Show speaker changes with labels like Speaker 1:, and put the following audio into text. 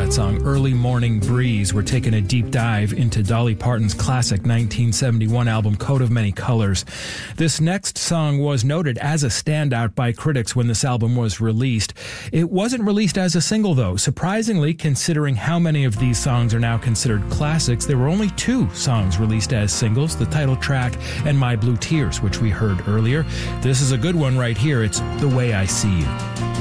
Speaker 1: that song, Early Morning Breeze. We're taking a deep dive into Dolly Parton's classic 1971 album, Coat of Many Colors. This next song was noted as a standout by critics when this album was released. It wasn't released as a single, though. Surprisingly, considering how many of these songs are now considered classics, there were only 2 songs released as singles, the title track and My Blue Tears, which we heard earlier. This is a good one right here. It's The Way I See You.